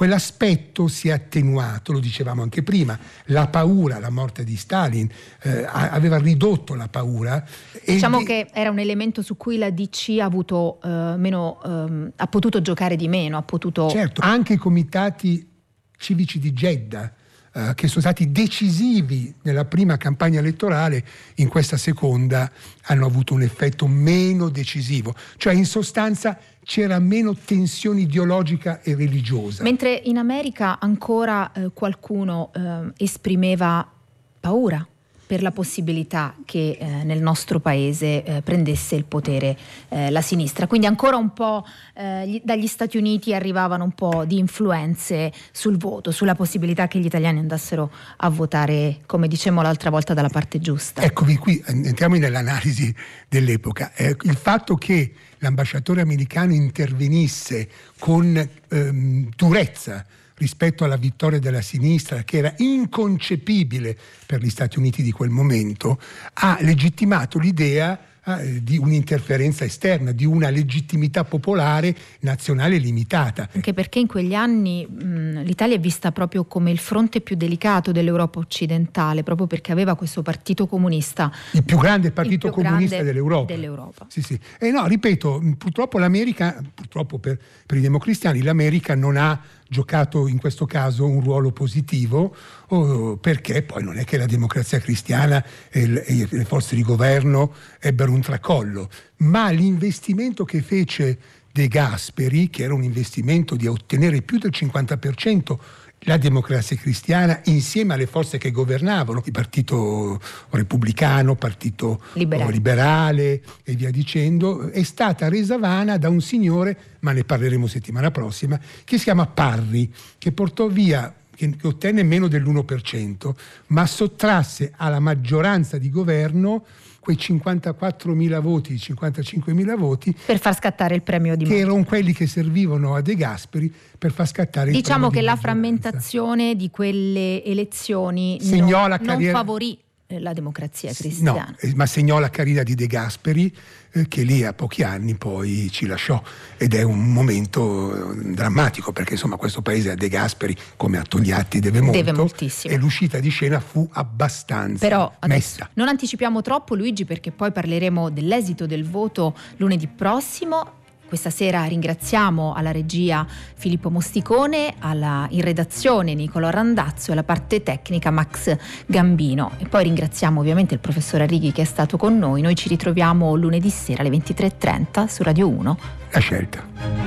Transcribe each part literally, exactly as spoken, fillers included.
quell'aspetto si è attenuato, lo dicevamo anche prima, la paura, la morte di Stalin eh, aveva ridotto la paura. Diciamo e... che era un elemento su cui la D C ha avuto eh, meno, eh, ha potuto giocare di meno, ha potuto... Certo, anche i comitati civici di Jeddah, Uh, che sono stati decisivi nella prima campagna elettorale, in questa seconda hanno avuto un effetto meno decisivo. Cioè, in sostanza, c'era meno tensione ideologica e religiosa. Mentre in America ancora eh, qualcuno eh, esprimeva paura per la possibilità che eh, nel nostro paese eh, prendesse il potere eh, la sinistra. Quindi ancora un po' eh, gli, dagli Stati Uniti arrivavano un po' di influenze sul voto, sulla possibilità che gli italiani andassero a votare, come dicevamo l'altra volta, dalla parte giusta. Eccovi qui, entriamo nell'analisi dell'epoca. Eh, il fatto che l'ambasciatore americano intervenisse con ehm, durezza rispetto alla vittoria della sinistra, che era inconcepibile per gli Stati Uniti di quel momento, ha legittimato l'idea eh, di un'interferenza esterna, di una legittimità popolare nazionale limitata. Anche perché in quegli anni mh, l'Italia è vista proprio come il fronte più delicato dell'Europa occidentale, proprio perché aveva questo partito comunista, il più grande partito più comunista grande dell'Europa. dell'Europa. Sì, sì. E no, ripeto, purtroppo l'America, purtroppo per, per i democristiani, l'America non ha giocato in questo caso un ruolo positivo, oh, perché poi non è che la democrazia cristiana e le, e le forze di governo ebbero un tracollo, ma l'investimento che fece De Gasperi, che era un investimento di ottenere più del cinquanta per cento la democrazia cristiana insieme alle forze che governavano, il partito repubblicano, partito liberale. liberale e via dicendo, è stata resa vana da un signore, ma ne parleremo settimana prossima, che si chiama Parri, che portò via, che ottenne meno dell'uno per cento, ma sottrasse alla maggioranza di governo quei cinquantaquattromila voti, cinquantacinquemila voti, per far scattare il premio di che maggioranza, erano quelli che servivano a De Gasperi per far scattare il diciamo premio che di la maggioranza. Frammentazione di quelle elezioni segnò non, la carriera... non favorì la democrazia cristiana. No, ma segnò la carriera di De Gasperi, eh, che lì a pochi anni poi ci lasciò, ed è un momento eh, drammatico, perché insomma questo paese a De Gasperi, come a Togliatti, deve molto, deve moltissimo, e l'uscita di scena fu abbastanza però messa. Non anticipiamo troppo, Luigi, perché poi parleremo dell'esito del voto lunedì prossimo. Questa sera ringraziamo alla regia Filippo Mosticone, alla, in redazione Nicolò Randazzo e alla parte tecnica Max Gambino. E poi ringraziamo ovviamente il professor Arrighi che è stato con noi. Noi ci ritroviamo lunedì sera alle ventitré e trenta su Radio uno. La scelta.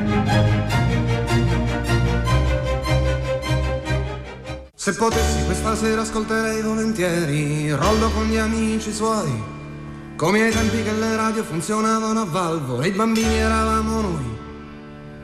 Se potessi questa sera ascolterei volentieri Rollo con gli amici suoi, come ai tempi che le radio funzionavano a valvole, i bambini eravamo noi.